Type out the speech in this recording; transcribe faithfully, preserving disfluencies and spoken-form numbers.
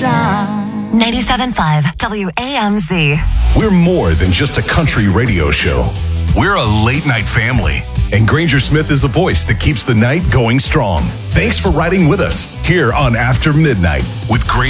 shine. ninety-seven point five W A M Z. We're more than just a country radio show. We're a late night family. And Granger Smith is the voice that keeps the night going strong. Thanks for riding with us here on After Midnight with Granger.